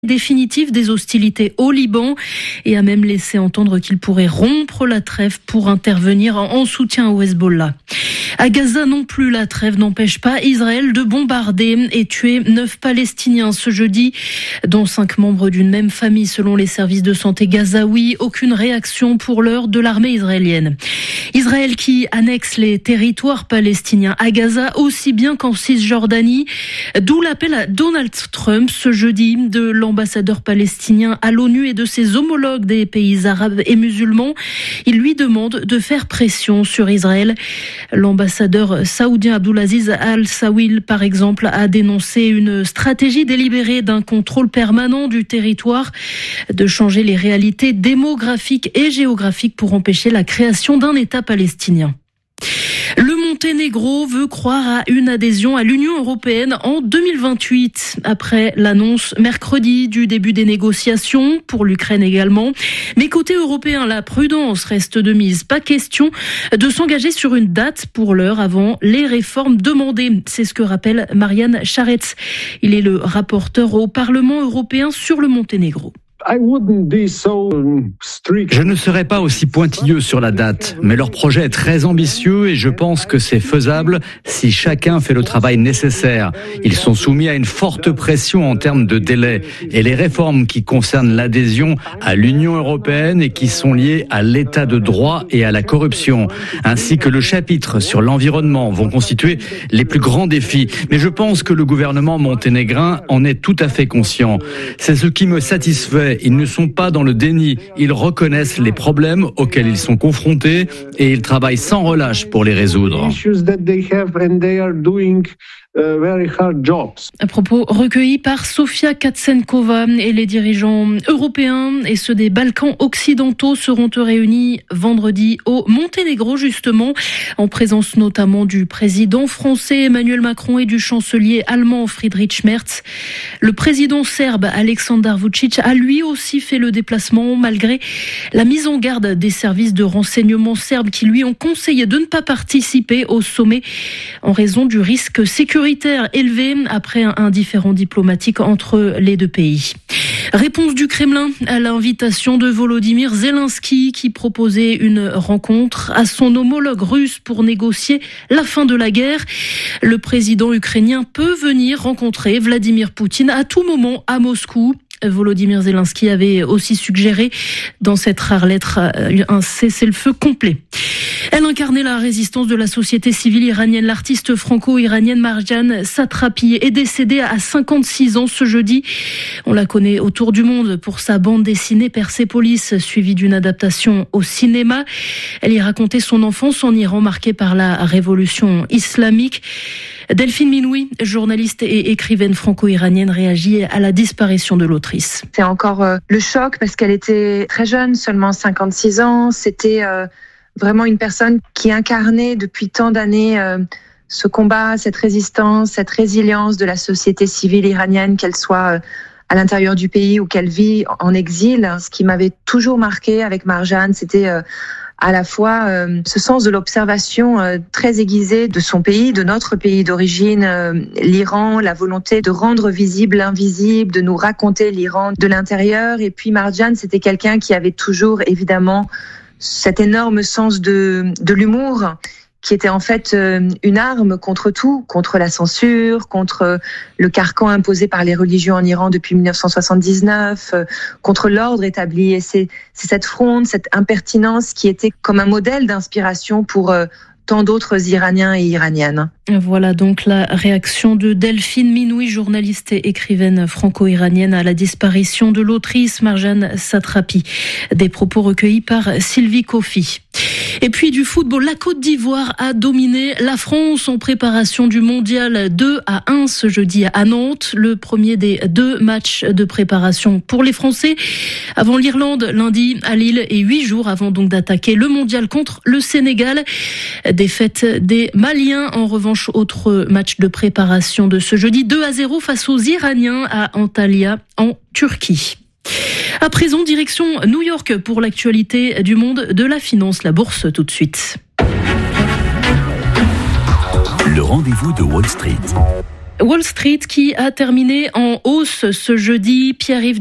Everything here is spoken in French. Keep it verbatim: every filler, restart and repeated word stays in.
Définitive des hostilités au Liban et a même laissé entendre qu'il pourrait rompre la trêve pour intervenir en soutien au Hezbollah. À Gaza non plus, la trêve n'empêche pas Israël de bombarder et tuer neuf Palestiniens ce jeudi, dont cinq membres d'une même famille selon les services de santé gazaouis. Aucune réaction pour l'heure de l'armée israélienne. Israël qui annexe les territoires palestiniens à Gaza aussi bien qu'en Cisjordanie, d'où l'appel à Donald Trump ce jeudi de l'ambassadeur palestinien à l'ONU et de ses homologues des pays arabes et musulmans. Il lui demande de faire pression sur Israël. L'ambassadeur saoudien Abdulaziz Al-Sawil, par exemple, a dénoncé une stratégie délibérée d'un contrôle permanent du territoire, de changer les réalités démographiques et géographiques pour empêcher la création d'un État palestinien. Le Monténégro veut croire à une adhésion à l'Union européenne en deux mille vingt-huit, après l'annonce mercredi du début des négociations, pour l'Ukraine également. Mais côté européen, la prudence reste de mise. Pas question de s'engager sur une date pour l'heure avant les réformes demandées. C'est ce que rappelle Marian Charetz. Il est le rapporteur au Parlement européen sur le Monténégro. Je ne serai pas aussi pointilleux sur la date, mais leur projet est très ambitieux et je pense que c'est faisable si chacun fait le travail nécessaire. Ils sont soumis à une forte pression en termes de délai et les réformes qui concernent l'adhésion à l'Union européenne et qui sont liées à l'état de droit et à la corruption, ainsi que le chapitre sur l'environnement vont constituer les plus grands défis. Mais je pense que le gouvernement monténégrin en est tout à fait conscient. C'est ce qui me satisfait. Ils ne sont pas dans le déni, ils reconnaissent les problèmes auxquels ils sont confrontés et ils travaillent sans relâche pour les résoudre. À propos recueillis par Sofia Katsenkova, et les dirigeants européens et ceux des Balkans occidentaux seront réunis vendredi au Monténégro, justement, en présence notamment du président français Emmanuel Macron et du chancelier allemand Friedrich Merz. Le président serbe Aleksandar Vučić a lui aussi fait le déplacement, malgré la mise en garde des services de renseignement serbes qui lui ont conseillé de ne pas participer au sommet en raison du risque sécuritaire élevé après un différend diplomatique entre les deux pays. Réponse du Kremlin à l'invitation de Volodymyr Zelensky qui proposait une rencontre à son homologue russe pour négocier la fin de la guerre. Le président ukrainien peut venir rencontrer Vladimir Poutine à tout moment à Moscou. Volodymyr Zelensky avait aussi suggéré dans cette rare lettre un cessez-le-feu complet. Elle incarnait la résistance de la société civile iranienne. L'artiste franco-iranienne Marjan Satrapi est décédée à cinquante-six ans ce jeudi. On la connaît autour du monde pour sa bande dessinée Persépolis, suivie d'une adaptation au cinéma. Elle y racontait son enfance en Iran marquée par la révolution islamique. Delphine Minoui, journaliste et écrivaine franco-iranienne, réagit à la disparition de l'autrice. C'est encore euh, le choc parce qu'elle était très jeune, seulement cinquante-six ans. C'était euh, vraiment une personne qui incarnait depuis tant d'années euh, ce combat, cette résistance, cette résilience de la société civile iranienne, qu'elle soit euh, à l'intérieur du pays ou qu'elle vit en exil. Ce qui m'avait toujours marqué avec Marjan, c'était euh, à la fois euh, ce sens de l'observation euh, très aiguisé de son pays, de notre pays d'origine, euh, l'Iran, la volonté de rendre visible l'invisible, de nous raconter l'Iran de l'intérieur. Et puis Marjan, c'était quelqu'un qui avait toujours évidemment cet énorme sens de, de l'humour, qui était en fait une arme contre tout, contre la censure, contre le carcan imposé par les religions en Iran depuis dix-neuf cent soixante-dix-neuf, contre l'ordre établi. Et c'est, c'est cette fronde, cette impertinence qui était comme un modèle d'inspiration pour tant d'autres Iraniens et Iraniennes. Voilà donc la réaction de Delphine Minoui, journaliste et écrivaine franco-iranienne, à la disparition de l'autrice Marjan Satrapi. Des propos recueillis par Sylvie Kofi. Et puis du football, la Côte d'Ivoire a dominé la France en préparation du mondial deux à un ce jeudi à Nantes. Le premier des deux matchs de préparation pour les Français avant l'Irlande lundi à Lille et huit jours avant donc d'attaquer le mondial contre le Sénégal. Défaite des Maliens en revanche, autre match de préparation de ce jeudi, deux à zéro face aux Iraniens à Antalya en Turquie. À présent, direction New York pour l'actualité du monde de la finance, la bourse tout de suite. Le rendez-vous de Wall Street. Wall Street qui a terminé en hausse ce jeudi. Pierre-Yves